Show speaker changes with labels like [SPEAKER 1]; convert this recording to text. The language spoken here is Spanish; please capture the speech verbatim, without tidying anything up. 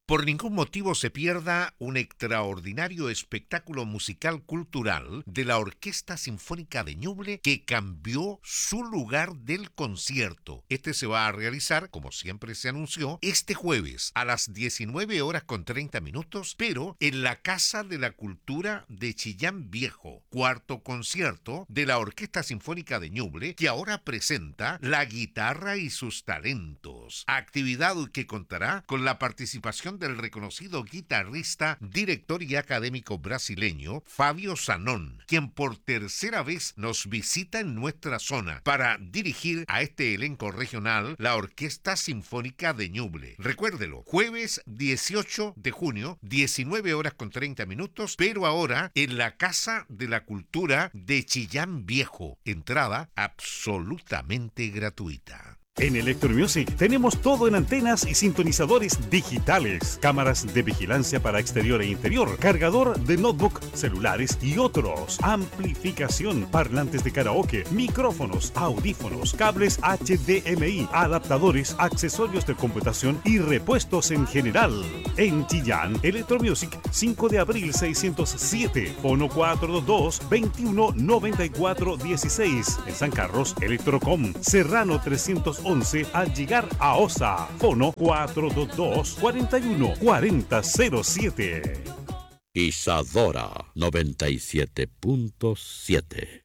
[SPEAKER 1] Por ningún motivo se pierda un extraordinario espectáculo musical cultural de la Orquesta Sinfónica de Ñuble que cambió su lugar del concierto. Este se va a realizar, como siempre se anunció, este jueves a las diecinueve horas con treinta minutos, pero en la Casa de la Cultura de Chillán Viejo. Cuarto concierto de la Orquesta Sinfónica de Ñuble, que ahora presenta la guitarra y sus talentos. Actividad que contará con la participación del reconocido guitarrista, director y académico brasileño Fabio Zanón, quien por tercera vez nos visita en nuestra zona para dirigir a este elenco regional la Orquesta Sinfónica de Ñuble. Recuérdelo, jueves dieciocho de junio, diecinueve horas con treinta minutos, pero ahora en la Casa de la Cultura de Chillán Viejo. Entrada absolutamente gratuita.
[SPEAKER 2] En Electromusic tenemos todo en antenas y sintonizadores digitales, cámaras de vigilancia para exterior e interior, cargador de notebook, celulares y otros, amplificación, parlantes de karaoke, micrófonos, audífonos, cables H D M I, adaptadores, accesorios de computación y repuestos en general. En Chillán, Electromusic, cinco de abril seiscientos siete, fono cuatro dos dos, veintiuno noventa y cuatro dieciséis. En San Carlos, Electrocom, Serrano trescientos once al llegar a Osa, fono cuatro dos dos, cuarenta y uno cuarenta cero siete.
[SPEAKER 3] Isadora noventa y siete punto siete.